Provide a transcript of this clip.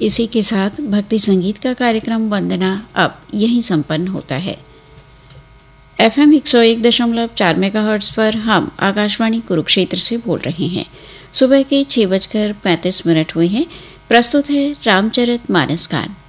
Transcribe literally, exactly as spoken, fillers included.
इसी के साथ भक्ति संगीत का कार्यक्रम वंदना अब यहीं संपन्न होता है। एफ एम एक सौ एक दशमलव चार मेगाहर्ट्ज़ पर हम आकाशवाणी कुरुक्षेत्र से बोल रहे हैं। सुबह के छः बजकर पैंतीस मिनट हुए हैं। प्रस्तुत है रामचरित मानस गान।